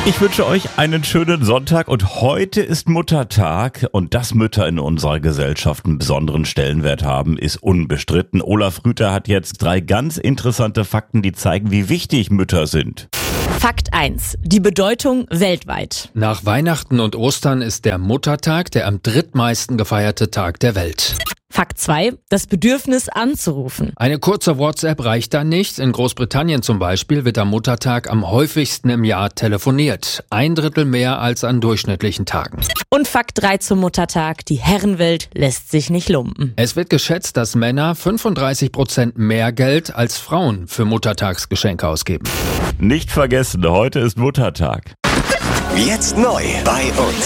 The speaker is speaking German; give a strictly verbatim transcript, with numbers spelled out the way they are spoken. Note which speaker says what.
Speaker 1: Ich wünsche euch einen schönen Sonntag und heute ist Muttertag und dass Mütter in unserer Gesellschaft einen besonderen Stellenwert haben, ist unbestritten. Olaf Rüther hat jetzt drei ganz interessante Fakten, die zeigen, wie wichtig Mütter sind.
Speaker 2: Fakt eins. Die Bedeutung weltweit.
Speaker 3: Nach Weihnachten und Ostern ist der Muttertag der am drittmeisten gefeierte Tag der Welt.
Speaker 2: Fakt zwei. Das Bedürfnis anzurufen.
Speaker 3: Eine kurze WhatsApp reicht da nicht. In Großbritannien zum Beispiel wird am Muttertag am häufigsten im Jahr telefoniert. Ein Drittel mehr als an durchschnittlichen Tagen.
Speaker 2: Und Fakt drei zum Muttertag. Die Herrenwelt lässt sich nicht lumpen.
Speaker 3: Es wird geschätzt, dass Männer fünfunddreißig Prozent mehr Geld als Frauen für Muttertagsgeschenke ausgeben.
Speaker 1: Nicht vergessen, heute ist Muttertag.
Speaker 4: Jetzt neu bei uns.